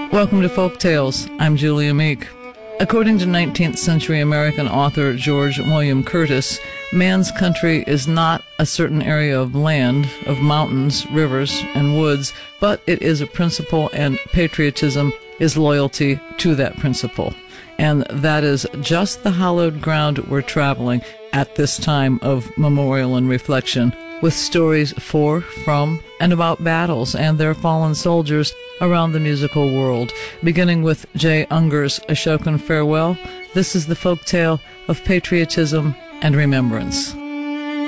Welcome to Folk Tales. I'm Julia Meek. According to 19th century American author George William Curtis, man's country is not a certain area of land, of mountains, rivers, and woods, but it is a principle, and patriotism is loyalty to that principle. And that is just the hallowed ground we're traveling at this time of memorial and reflection, with stories for, from, and about battles and their fallen soldiers around the musical world. Beginning with Jay Unger's Ashokan Farewell, this is the folk tale of patriotism and remembrance.